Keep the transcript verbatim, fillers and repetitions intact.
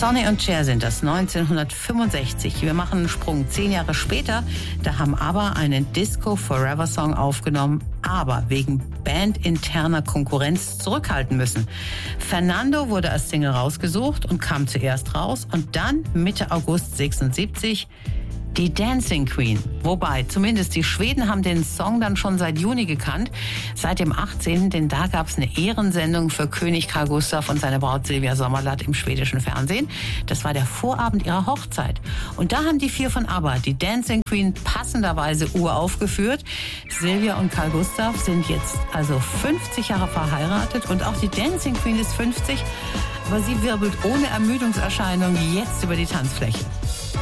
Sonny und Cher sind das, neunzehnhundertfünfundsechzig. Wir machen einen Sprung zehn Jahre später. Da haben ABBA einen Disco Forever Song aufgenommen, aber wegen bandinterner Konkurrenz zurückhalten müssen. Fernando wurde als Single rausgesucht und kam zuerst raus und dann Mitte August sechsundsiebzig die Dancing Queen. Wobei, zumindest die Schweden haben den Song dann schon seit Juni gekannt, seit dem achtzehnten Denn da gab es eine Ehrensendung für König Carl Gustaf und seine Braut Silvia Sommerlath im schwedischen Fernsehen. Das war der Vorabend ihrer Hochzeit. Und da haben die vier von ABBA die Dancing Queen passenderweise uraufgeführt. Silvia und Carl Gustaf sind jetzt also fünfzig Jahre verheiratet und auch die Dancing Queen ist fünfzig, aber sie wirbelt ohne Ermüdungserscheinung jetzt über die Tanzfläche.